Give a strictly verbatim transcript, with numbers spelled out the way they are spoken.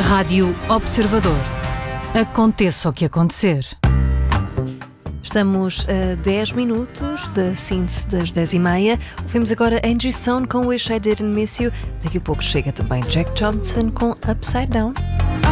Rádio Observador. Aconteça o que acontecer. Estamos a dez minutos da síntese das dez e meia. Ouvimos agora Angie Stone com Wish I Didn't Miss You. Daqui a pouco chega também Jack Johnson com Upside Down.